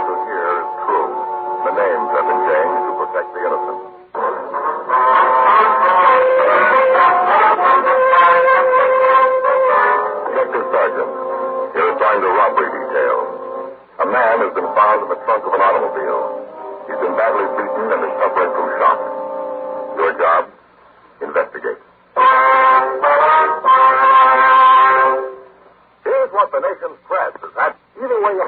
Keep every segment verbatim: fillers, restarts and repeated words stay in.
to hear is true. The names have been changed to protect the innocent. Detective Sergeant, you're assigned to robbery detail. A man has been found in the trunk of an automobile. He's been badly beaten and is suffering from shock. Your job? Investigate. Here's what the nation's press has had either way you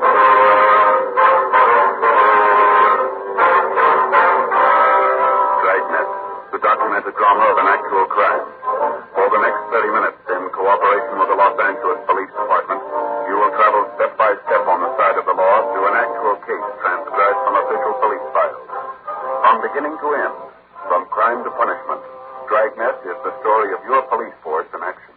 Dragnet, the documented drama of an actual crime. For the next thirty minutes, in cooperation with the Los Angeles Police Department, you will travel step by step on the side of the law through an actual case transcribed from official police files. From beginning to end, from crime to punishment, Dragnet is the story of your police force in action.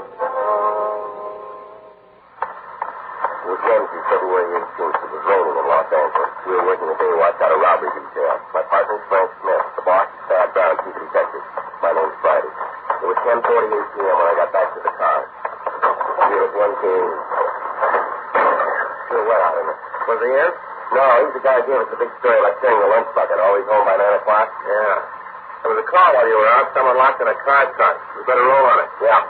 It was Wednesday, February eighteenth. It was raining in Los Angeles. We were working a day watch out of robbery detail. My partner's Frank Smith. The boss is Thad Brown, chief detective. My name's Friday. It was ten forty-eight p.m. when I got back to the car. Unit one came in. Still wet out in it. Was he in? No, he's the guy who gave us the big story like carrying the lunch bucket. Always home by nine o'clock. Yeah. There was a call while you were out. Someone locked in a car trunk. We better roll on it. Yeah.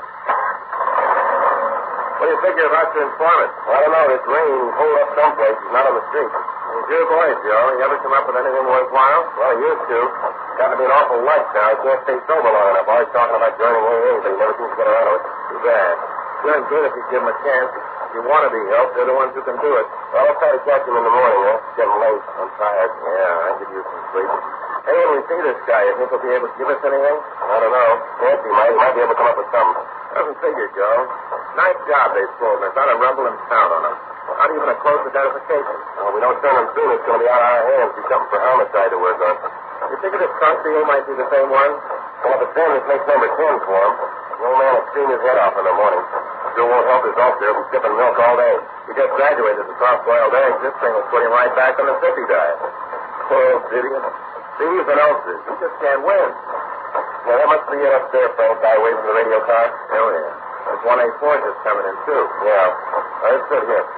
What do you figure about your informant? Well, I don't know. This rain holed up someplace. He's not on the street. He's your boy, Joe. You ever come up with anything worthwhile? Well, he used to. Got to be an awful light now. He can't stay sober long enough. Always talking about joining A A, but he never seems to get around to it. Too bad. Doing good if you give him a chance. If you want to be helped, they're the ones who can do it. Well, I'll try to catch him in the morning, huh? It's getting late. I'm tired. Yeah, I could use some sleep. Hey, when we see this guy, you think he'll be able to give us anything? I don't know. Nancy might. He might be able to come up with something. Doesn't figure, Joe. Nice job they've pulled. There's not a rumble in town on him. Not even a close identification. Well, we don't turn him soon. It's going to be out of our hands. Be something for homicide to work on. You figure this trunk deal might be the same one? Well, if it's him, it makes number ten for him. The old man will clean his head off in the morning. Still won't help his ulcer from skipping milk all day. He just graduated from soft-boiled eggs. This thing will put him right back on the sippy diet. Poor old idiot. Thieves and ulcers. He just can't win. Now, that must be it up there, Frank. Guy away from the radio car. Oh, yeah. There's one A four just coming in, too. Yeah. All right, sit here.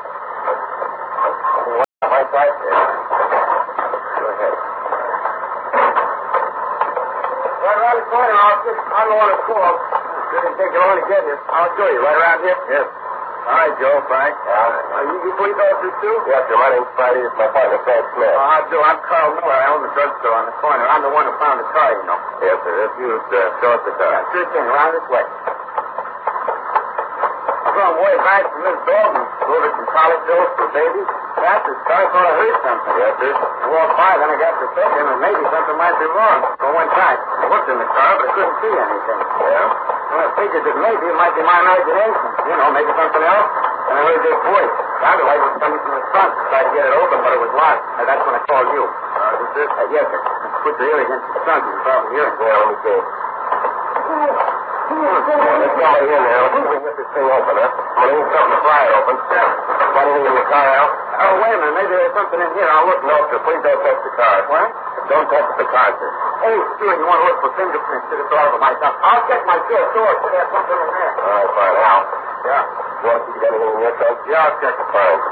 My side? Yeah. Go ahead. Right around the corner, officer. I don't want to call. Didn't think you'll only get you. I'll show you. Right around here? Yes. All right, Joe, Frank. Yeah. Uh, you, you police officers, too? Yes, sir. My name's Friday. It's my partner, Frank Smith. Oh, I do. I'm Carl Miller. I own the drugstore on the corner. I'm the one who found the car, you know. Yes, sir. If you'd uh, show us the car. Yeah, sure thing. Around this way. I'm going way back from Miss Dalton. Over from College Hill for baby. That's the start. I thought I heard something. Yes, sir. I walked by, then I got to thinking, and maybe something might be wrong. So I went back. I looked in the car, but I couldn't see anything. Yeah? Well, I figured that maybe it might be my imagination. You know, maybe something else. And I heard this voice. Sounded like it was coming from the front. I tried to get it open, but it was locked. And that's when I called you. Uh, is this? Uh, yes, sir. Put your ear against the front. You can probably hear it. Yeah, let me see. There's somebody in there. Let's see if we can get this thing open, huh? I'm going to need something to pry it open. Yeah. Anything in the car, Al? Oh, wait a minute. Maybe there's something in here. I'll look. No, sir. Please don't touch the car. What? Don't touch the car, sir. Oh, sure. You want to look for fingerprints to the door of myself. I'll check my sure door. Should have something in there. All right, fine. Al? Yeah. You want to see if you got anything in your trunk? Yeah, I'll check it. Fine.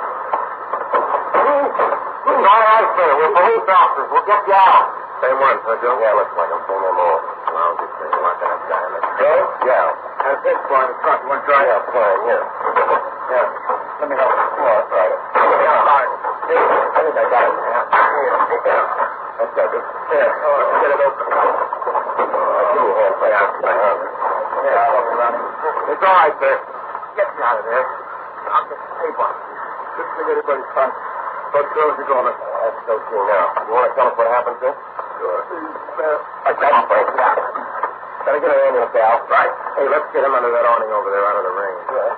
All right, sir. We're police officers. We'll get you out. Same one, huh, Joe? Yeah, looks like I'm saying them all. Well, I'll just say you're not going to die in it. Joe? Yeah. There's this boy in the front. You want to try? Yeah, fine, yeah. Yeah. Let me know. Come on, try it. Yeah, all right. Here, I think I got it. Yeah. Here. Yeah. That's got it. Here. Oh, let's get it open. I'll give you a hand, play out. Yeah, I'll look around. It's all right, sir. Get me out of there. I'll get the tape on. Just think everybody's fine. What girls are going to? That's okay now. You want to tell us what happened, sir? Sure. Uh, I got him, Frank. Yeah. Better get an ambulance, Al. Right. Hey, let's get him under that awning over there out of the rain. Yeah.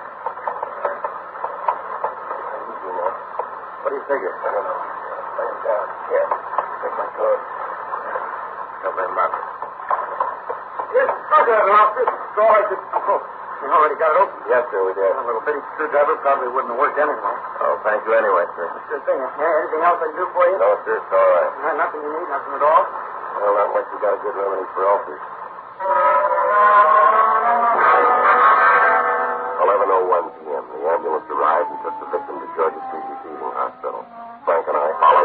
Easy now. What do you figure? I don't know. Lay him down. Here. Take my coat. Cover him up. Yes, I'll get it off. It's all right. Oh, you already got it open? Yes, sir, we did. A little bitty screwdriver probably wouldn't have worked anyway. Oh, thank you anyway, sir. Sure thing. Yeah, anything else I can do for you? No, sir, it's all right. Uh, nothing you need? Nothing at all? Well, not much. You got a good remedy for ulcers. eleven oh one p.m. The ambulance arrived and took the victim to Georgia Street Receiving Hospital. Frank and I followed.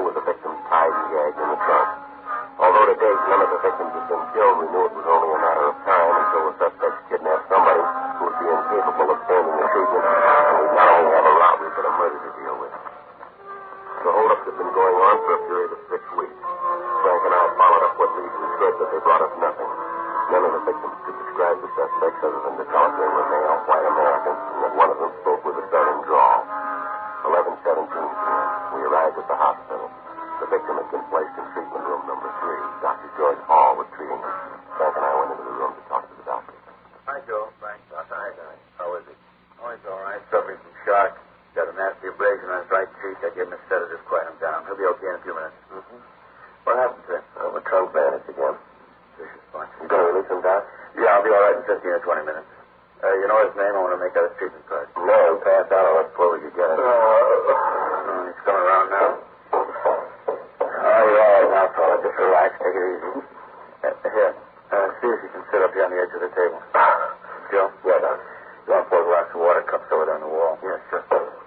with the victims tied and gagged in the trunk. Although to date none of the victims had been killed, we knew it was only a matter of time until the suspects kidnapped somebody who would be incapable of standing the treatment, and we'd not only have a robbery but a murder to deal with. The holdups had been going on for a period of six weeks. Frank and I followed up what leads we could, but they brought us nothing. None of the victims could describe the suspects other than to tell us they were male, white Americans, and that one of them spoke with a southern drawl. eleven seventeen p.m. We arrived at the hospital. The victim had been placed in treatment room number three. Doctor George Hall was treating him. Frank and I went into the room to talk to the doctor. Hi, Joe. Frank. Doctor, hi, guy. How is he? Oh, he's all right. Suffering from shock. Got a nasty abrasion on his right cheek. I gave him a sedative to quiet him down. He'll be okay in a few minutes. Mm-hmm. What happened to him? Oh, a trunk bandage again. Vicious bunch. You going to release him, Doc? Yeah, I'll be all right in fifteen or twenty minutes. Uh, you know his name? I want to make out his treatment card. No, he passed out on us before we could get it. Uh, oh, he's coming around now. Oh, you're all right now, fella. Just relax. Take it easy. Uh, here. Uh, see if you can sit up here on the edge of the table. Joe? Yeah, Doc. You want to pour a glass of water? Cups over there on the wall. Yes, sure.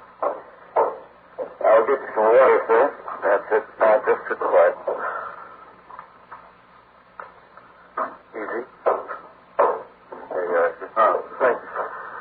I'll get you some water, sir. That's it. Now, just sit quiet. Easy. There you are, sir. Oh, thank you.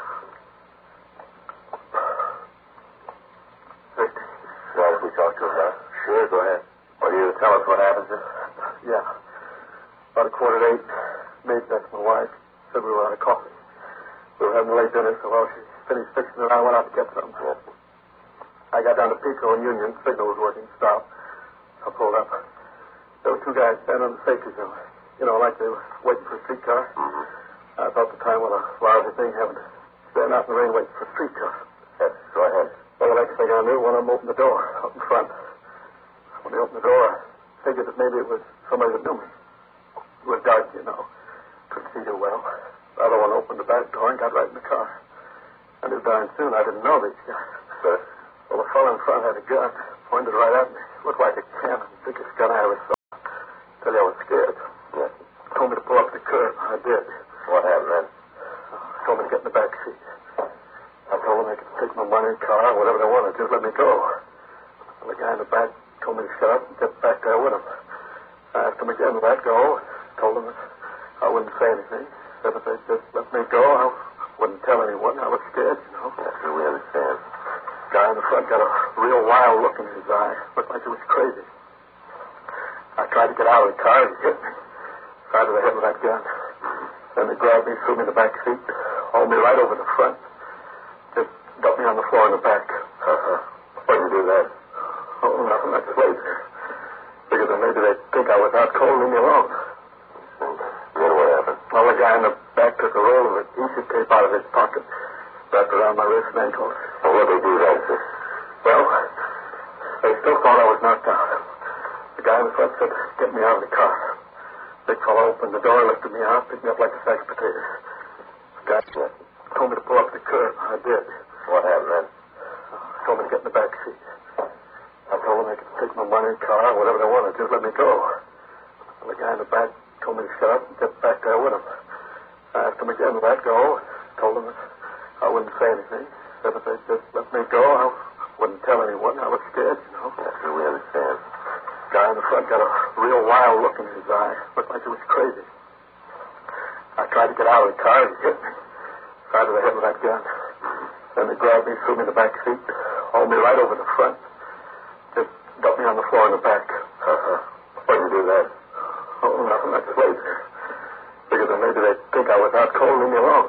Well, if we talk to him now? Sure, go ahead. Will you tell us what happened, sir? Yeah. About a quarter to eight, maid next to my wife said we were out of coffee. We were having late dinner, so while she finished fixing it, I went out to get some. Yes. I got down to Pico and Union. Signal was working. Stop. I pulled up. There were two guys standing on the safety zone. You know, like they were waiting for a streetcar. Mm-hmm. I thought the time was a lousy thing having to stand out in the rain waiting for a streetcar. Yes, go ahead. Well, the next thing I knew, one of them opened the door out in front. When he opened the door, I figured that maybe it was somebody that knew me. It was dark, you know. Couldn't see too well. The other one opened the back door and got right in the car. I knew darn soon I didn't know these guys. Sir? Well, the fellow in front had a gun, pointed right at me. Looked like a cannon, biggest gun I ever saw. Tell you I was scared. Yes. Told me to pull up the curb. I did. What happened then? Uh, told me to get in the back seat. I told them they could take my money, car, whatever they wanted. Just let me go. Well, the guy in the back told me to shut up and get back there with him. I asked him again to let go. Told him that I wouldn't say anything. Said if they'd just let me go, I wouldn't tell anyone. I was scared, you know. Yes, sir, we understand. The guy in the front got a real wild look in his eye. Looked like he was crazy. I tried to get out of the car and he hit me. Side of the head with that gun. Then they grabbed me, threw me in the back seat, hauled me right over the front. Just dumped me on the floor in the back. Uh-huh. Why did you do that? Oh, nothing. That's later. Figured that maybe they'd think I was out cold and leave me alone. Then what happened? Well, the guy in the back took a roll of adhesive tape out of his pocket, wrapped around my wrist and ankle. Well, what did they do then, sir? Well, they still thought I was knocked out. The guy in the front said, get me out of the car. Big fellow opened the door, lifted me out, picked me up like a sack of potatoes. The guy told me to pull up the curb. I did. What happened then? Uh, told me to get in the back seat. I told them they could take my money, car, whatever they wanted. Just let me go. Well, the guy in the back told me to shut up and get back there with him. I asked him again to let go. Told him that I wouldn't say anything. Said if they'd just let me go, I wouldn't tell anyone. I was scared, you know. Yes, sir, we understand. The guy in the front got a real wild look in his eye. Looked like he was crazy. I tried to get out of the car and he hit me. Side of the head with that gun. Then they grabbed me, threw me in the back seat, hauled me right over the front. Just dumped me on the floor in the back. Uh-huh. Why did you do that? Oh, nothing. That's later. Figured that maybe they'd think I was out cold and leave me alone.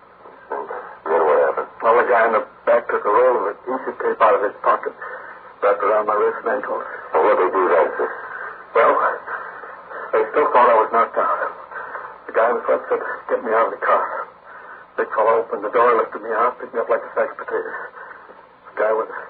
Then what happened? Well, the guy in the back took a roll of adhesive tape out of his pocket, wrapped around my wrist and ankle. Well, what did they do then, sir? Well, they still thought I was knocked out. The guy in the front said, get me out of the car. Big fellow opened the door, lifted me out, picked me up like a sack of potatoes. The guy with the